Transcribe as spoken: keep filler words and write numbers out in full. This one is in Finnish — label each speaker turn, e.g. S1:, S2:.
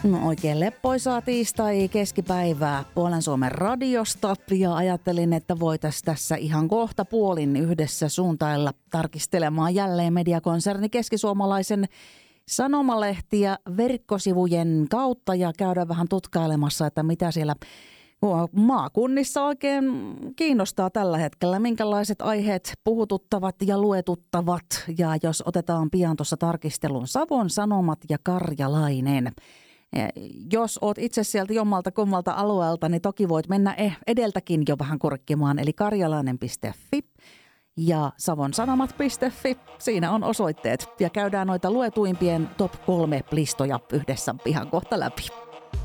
S1: No oikein leppoisaa tiistai keskipäivää Puolen Suomen radiosta ja ajattelin, että voitaisiin tässä ihan kohta puolin yhdessä suuntailla tarkistelemaan jälleen mediakonserni keskisuomalaisen sanomalehtiä verkkosivujen kautta ja käydä vähän tutkailemassa, että mitä siellä maakunnissa oikein kiinnostaa tällä hetkellä, minkälaiset aiheet puhututtavat ja luetuttavat. Ja jos otetaan pian tuossa tarkistelun Savon Sanomat ja Karjalainen. Jos oot itse sieltä jommalta kummalta alueelta, niin toki voit mennä edeltäkin jo vähän kurkkimaan, eli karjalainen piste fi ja savonsanomat piste fi. Siinä on osoitteet ja käydään noita luetuimpien top kolme listoja yhdessä ihan kohta läpi.